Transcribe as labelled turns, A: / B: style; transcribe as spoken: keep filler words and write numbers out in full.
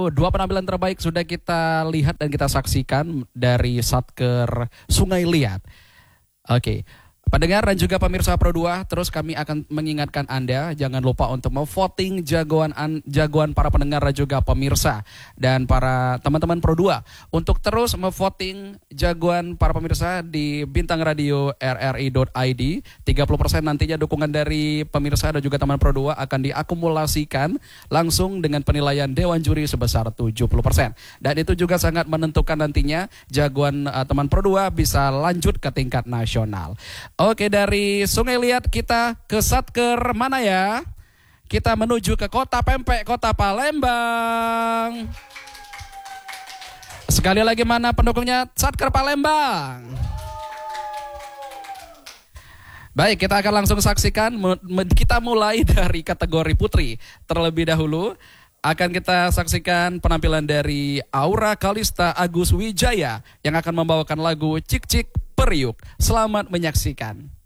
A: dua penampilan terbaik sudah kita lihat dan kita saksikan dari Satker Sungai Liat. Oke. Pendengar dan juga pemirsa Pro dua, terus kami akan mengingatkan Anda jangan lupa untuk memvoting jagoan jagoan para pendengar dan juga pemirsa dan para teman-teman Pro dua untuk terus memvoting jagoan para pemirsa di bintang radio r r i dot i d. tiga puluh persen nantinya dukungan dari pemirsa dan juga teman Pro dua akan diakumulasikan langsung dengan penilaian Dewan Juri sebesar tujuh puluh persen. Dan itu juga sangat menentukan nantinya jagoan uh, teman Pro dua bisa lanjut ke tingkat nasional. Oke, dari Sungai Liat kita ke Satker mana ya? Kita menuju ke Kota Pempek, Kota Palembang. Sekali lagi mana pendukungnya Satker Palembang? Baik, kita akan langsung saksikan. Kita mulai dari kategori putri. Terlebih dahulu akan kita saksikan penampilan dari Aura Kalista Agus Wijaya yang akan membawakan lagu Cik Cik Periuk. Selamat menyaksikan.